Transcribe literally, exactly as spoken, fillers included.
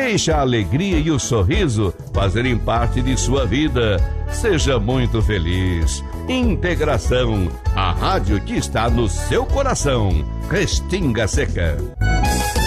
Deixe a alegria e o sorriso fazerem parte de sua vida. Seja muito feliz. Integração, a rádio que está no seu coração. Restinga Seca.